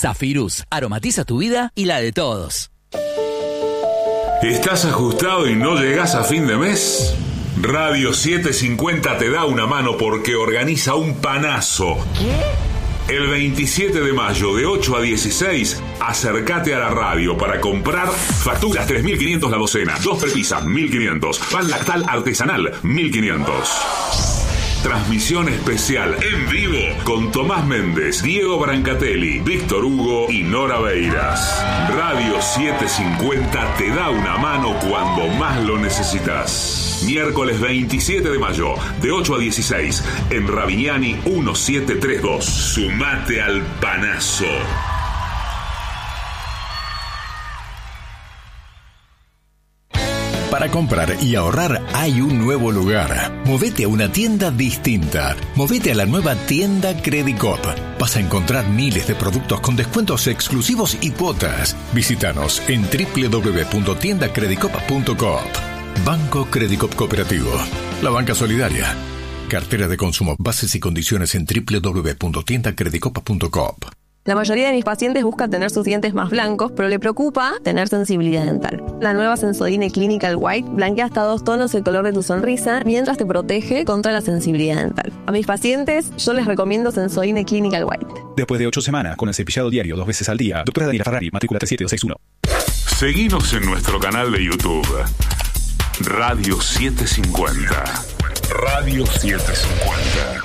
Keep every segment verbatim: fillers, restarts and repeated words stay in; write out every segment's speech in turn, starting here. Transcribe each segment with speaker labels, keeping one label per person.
Speaker 1: Zafirus, aromatiza tu vida y la de todos.
Speaker 2: ¿Estás ajustado y no llegás a fin de mes? Radio setecientos cincuenta te da una mano porque organiza un panazo. ¿Qué? El veintisiete de mayo de ocho a dieciséis, acércate a la radio para comprar facturas tres mil quinientos la docena, dos prepisas mil quinientos, pan lactal artesanal mil quinientos. Transmisión especial en vivo con Tomás Méndez, Diego Brancatelli, Víctor Hugo y Nora Beiras. Radio setecientos cincuenta te da una mano cuando más lo necesitas. Miércoles veintisiete de mayo, de ocho a dieciséis, en Ravignani diecisiete treinta y dos. Sumate al panazo.
Speaker 3: Para comprar y ahorrar hay un nuevo lugar. Movete a una tienda distinta. Movete a la nueva tienda Credicop. Vas a encontrar miles de productos con descuentos exclusivos y cuotas. Visítanos en doble u doble u doble u punto tienda credicop punto coop. Banco Credicop Cooperativo. La banca solidaria. Cartera de consumo. Bases y condiciones en doble u doble u doble u punto tienda credicop punto coop.
Speaker 4: La mayoría de mis pacientes buscan tener sus dientes más blancos, pero le preocupa tener sensibilidad dental. La nueva Sensodyne Clinical White blanquea hasta dos tonos el color de tu sonrisa, mientras te protege contra la sensibilidad dental. A mis pacientes, yo les recomiendo Sensodyne Clinical White.
Speaker 5: Después de ocho semanas, con el cepillado diario dos veces al día, doctora Daniela Ferrari, matrícula tres siete dos seis uno.
Speaker 2: Seguinos en nuestro canal de YouTube. Radio setecientos cincuenta. Radio setecientos cincuenta.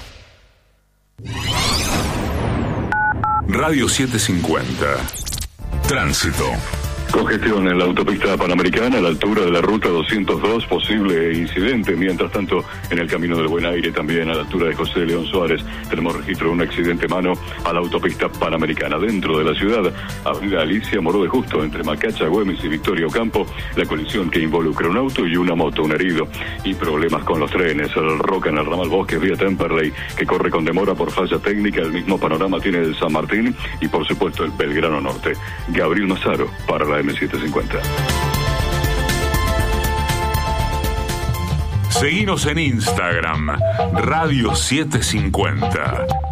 Speaker 2: Radio setecientos cincuenta. Tránsito.
Speaker 6: Congestión en la autopista Panamericana a la altura de la ruta doscientos dos, posible incidente. Mientras tanto, en el Camino del Buen Aire, también a la altura de José León Suárez, tenemos registro de un accidente mano a la autopista Panamericana. Dentro de la ciudad, avenida Alicia Moró de Justo, entre Macacha, Güemes y Victoria Ocampo, la colisión que involucra un auto y una moto, un herido. Y problemas con los trenes. El Roca en el ramal Bosques, vía Temperley, que corre con demora por falla técnica. El mismo panorama tiene el San Martín y, por supuesto, el Belgrano Norte. Gabriel Mazaro, para la eme setecientos cincuenta.
Speaker 2: Seguinos en Instagram, Radio setecientos cincuenta.